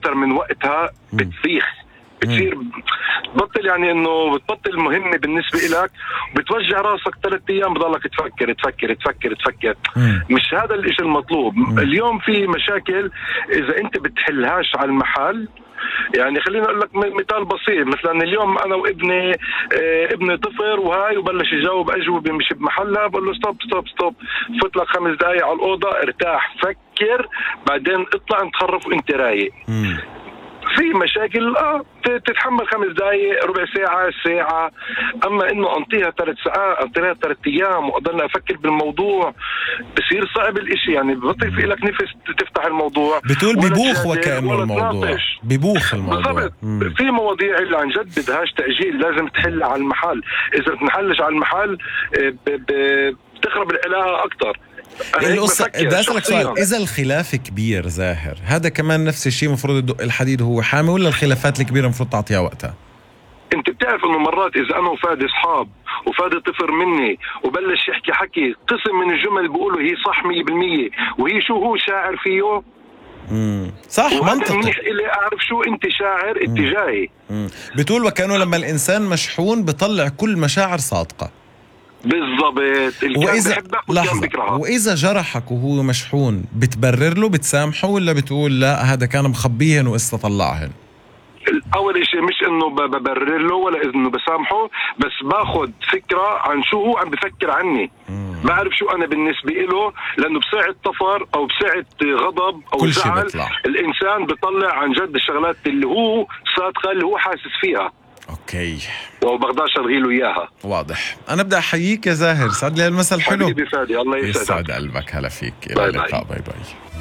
اكتر من وقتها بتسيخ، بتصير بطل يعني انه بتبطل مهمة بالنسبة لك، بتوجع راسك 3 ايام بضلك تفكر تفكر تفكر تفكر. مش هذا الاشي المطلوب. اليوم في مشاكل اذا انت بتحلهاش على المحل، يعني خليني اقول لك مثال بسيط. مثلا اليوم انا وابني ابني طفر وهاي وبلش يجاوب اجوبه مش بمحلها، بقول له ستوب ستوب ستوب، فوت لك 5 دقائق على الاوضه، ارتاح، فكر، بعدين اطلع نتخرف وانت رايق. في مشاكل تتحمل 5 دقائق، ربع ساعة، ساعة. أما إنه أنطيها 3 ساعات، أنطيها 3 أيام وأضلنا أفكر بالموضوع، بصير صعب الإشي. يعني ببطل في لك نفس تفتح الموضوع، بتقول ببوخ وكأنه الموضوع ببوخ الموضوع. في مواضيع اللي عن جد بدهاش تأجيل، لازم تحل على المحل. إذا بتنحلش على المحل بتخرب العلاقة أكتر. القصة بدي أسألك سؤال، إذا الخلاف كبير زاهر، هذا كمان نفس الشيء مفروض الدق الحديد هو حامي، ولا الخلافات الكبيرة مفروض تعطيها وقتها؟ انت بتعرف انه مرات اذا انا وفادي اصحاب وفادي طفر مني وبلش يحكي حكي، قسم من الجمل بيقولوا هي صح 100%، وهي شو هو شاعر فيه. صح، منطقي. منيح اللي اعرف شو انت شاعر اتجاهي. بتقول وكانه لما الانسان مشحون بيطلع كل مشاعر صادقة. بالضبط. وإذا لحظة، وإذا جرحك وهو مشحون بتبرر له، بتسامحه، ولا بتقول لا هذا كان مخبيهن واستطلعهن؟ اول شيء مش انه ببرر له ولا انه بسامحه، بس باخذ فكره عن شو هو عم بفكر عني. بعرف شو انا بالنسبه له، لانه بساعة طفر او بساعة غضب او زعل الانسان بيطلع عن جد الشغلات اللي هو صادقه، اللي هو حاسس فيها. اوكي، وبقدرش الغي له اياها. واضح. انا بدي احييك يا زاهر، سعد لي المساء الحلو. حبيبي فادي، الله يسعدك. يسعد قلبك. هلا فيك، الى اللقاء. باي باي.